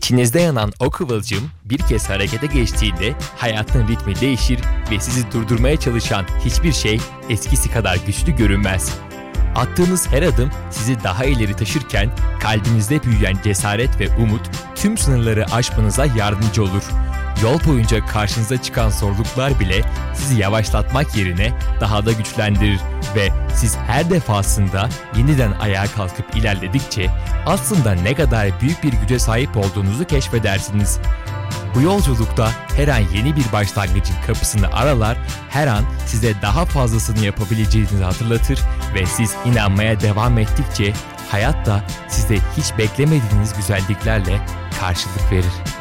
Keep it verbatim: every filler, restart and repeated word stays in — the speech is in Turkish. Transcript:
İçinizde yanan o kıvılcım bir kez harekete geçtiğinde hayatın ritmi değişir ve sizi durdurmaya çalışan hiçbir şey eskisi kadar güçlü görünmez. Attığınız her adım sizi daha ileri taşırken kalbinizde büyüyen cesaret ve umut tüm sınırları aşmanıza yardımcı olur. Yol boyunca karşınıza çıkan zorluklar bile sizi yavaşlatmak yerine daha da güçlendirir ve siz her defasında yeniden ayağa kalkıp ilerledikçe aslında ne kadar büyük bir güce sahip olduğunuzu keşfedersiniz. Bu yolculukta her an yeni bir başlangıcın kapısını aralar, her an size daha fazlasını yapabileceğinizi hatırlatır ve siz inanmaya devam ettikçe hayat da size hiç beklemediğiniz güzelliklerle karşılık verir.